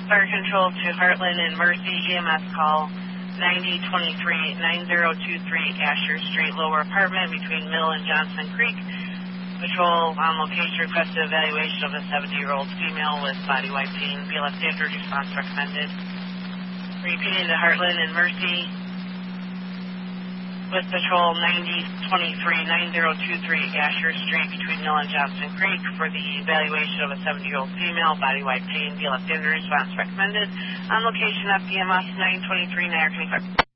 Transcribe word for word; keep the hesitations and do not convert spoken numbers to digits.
Fire Control to Heartland and Mercy, E M S call ninety twenty-three nine zero two three Asher Street, lower apartment between Mill and Johnson Creek. Patrol on location requested evaluation of a seventy-year-old female with body-wide pain. B L S standard response recommended. Repeating to Heartland and Mercy with Patrol ninety twenty-three nine zero two three Asher Street between Mill and Johnson Creek for the evaluation of a seventy-year-old female, body-wide pain. B L S standard response recommended. On location F D M S nine twenty-three Niagara twenty-five.